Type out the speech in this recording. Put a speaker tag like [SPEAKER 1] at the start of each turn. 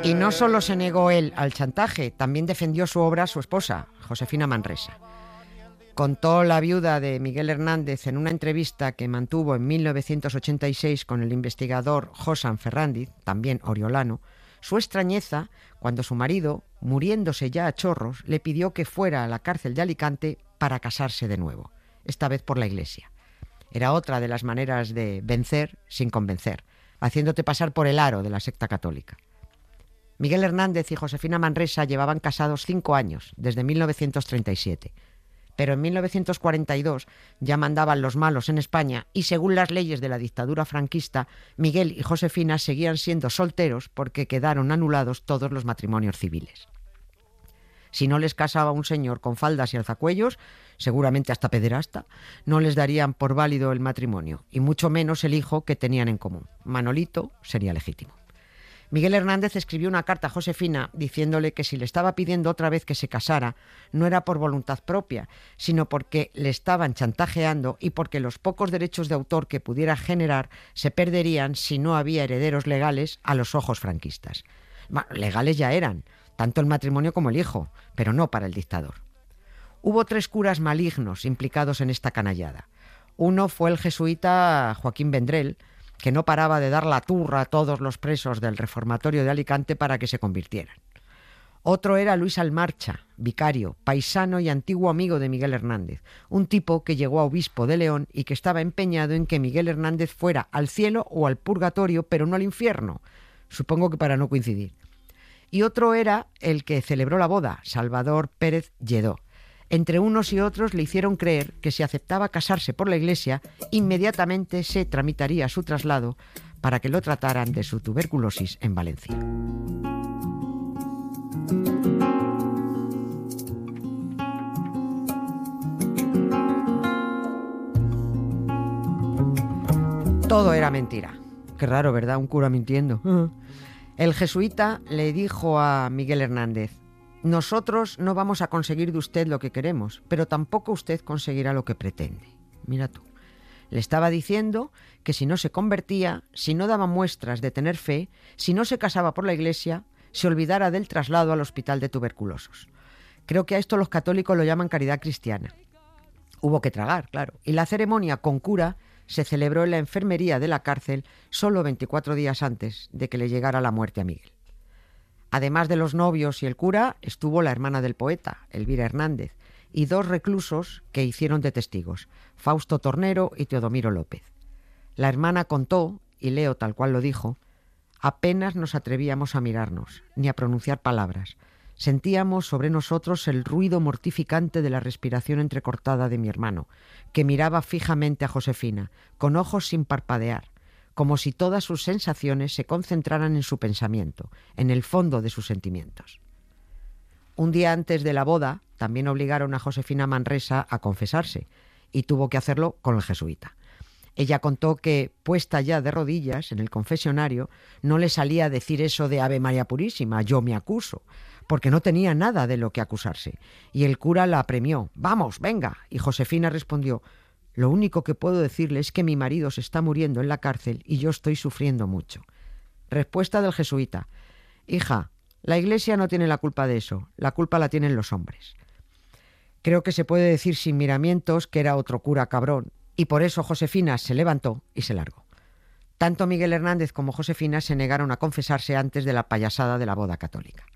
[SPEAKER 1] Y no solo se negó él al chantaje, también defendió su obra su esposa, Josefina Manresa. Contó la viuda de Miguel Hernández en una entrevista que mantuvo en 1986 con el investigador Josan Ferrandiz, también oriolano, su extrañeza cuando su marido, muriéndose ya a chorros, le pidió que fuera a la cárcel de Alicante para casarse de nuevo, esta vez por la Iglesia. Era otra de las maneras de vencer sin convencer, haciéndote pasar por el aro de la secta católica. Miguel Hernández y Josefina Manresa llevaban casados 5 años, desde 1937. Pero en 1942 ya mandaban los malos en España y según las leyes de la dictadura franquista, Miguel y Josefina seguían siendo solteros porque quedaron anulados todos los matrimonios civiles. Si no les casaba un señor con faldas y alzacuellos, seguramente hasta pederasta, no les darían por válido el matrimonio, y mucho menos el hijo que tenían en común. Manolito sería legítimo. Miguel Hernández escribió una carta a Josefina diciéndole que si le estaba pidiendo otra vez que se casara, no era por voluntad propia, sino porque le estaban chantajeando y porque los pocos derechos de autor que pudiera generar se perderían si no había herederos legales a los ojos franquistas. Bueno, legales ya eran, tanto el matrimonio como el hijo, pero no para el dictador. Hubo 3 curas malignos implicados en esta canallada. Uno fue el jesuita Joaquín Vendrell, que no paraba de dar la turra a todos los presos del reformatorio de Alicante para que se convirtieran. Otro era Luis Almarcha, vicario, paisano y antiguo amigo de Miguel Hernández, un tipo que llegó a obispo de León y que estaba empeñado en que Miguel Hernández fuera al cielo o al purgatorio, pero no al infierno, supongo que para no coincidir. Y otro era el que celebró la boda, Salvador Pérez Lledó. Entre unos y otros le hicieron creer que si aceptaba casarse por la Iglesia, inmediatamente se tramitaría su traslado para que lo trataran de su tuberculosis en Valencia. Todo era mentira. Qué raro, ¿verdad? Un cura mintiendo. El jesuita le dijo a Miguel Hernández: nosotros no vamos a conseguir de usted lo que queremos, pero tampoco usted conseguirá lo que pretende. Mira tú. Le estaba diciendo que si no se convertía, si no daba muestras de tener fe, si no se casaba por la Iglesia, se olvidara del traslado al hospital de tuberculosos. Creo que a esto los católicos lo llaman caridad cristiana. Hubo que tragar, claro, y la ceremonia con cura se celebró en la enfermería de la cárcel solo 24 días antes de que le llegara la muerte a Miguel. Además de los novios y el cura, estuvo la hermana del poeta, Elvira Hernández, y 2 reclusos que hicieron de testigos, Fausto Tornero y Teodomiro López. La hermana contó, y leo tal cual lo dijo: apenas nos atrevíamos a mirarnos, ni a pronunciar palabras. Sentíamos sobre nosotros el ruido mortificante de la respiración entrecortada de mi hermano, que miraba fijamente a Josefina, con ojos sin parpadear, como si todas sus sensaciones se concentraran en su pensamiento, en el fondo de sus sentimientos. Un día antes de la boda, también obligaron a Josefina Manresa a confesarse, y tuvo que hacerlo con el jesuita. Ella contó que, puesta ya de rodillas en el confesionario, no le salía a decir eso de Ave María Purísima, yo me acuso, porque no tenía nada de lo que acusarse. Y el cura la apremió: vamos, venga. Y Josefina respondió: lo único que puedo decirle es que mi marido se está muriendo en la cárcel y yo estoy sufriendo mucho. Respuesta del jesuita: hija, la Iglesia no tiene la culpa de eso, la culpa la tienen los hombres. Creo que se puede decir sin miramientos que era otro cura cabrón, y por eso Josefina se levantó y se largó. Tanto Miguel Hernández como Josefina se negaron a confesarse antes de la payasada de la boda católica.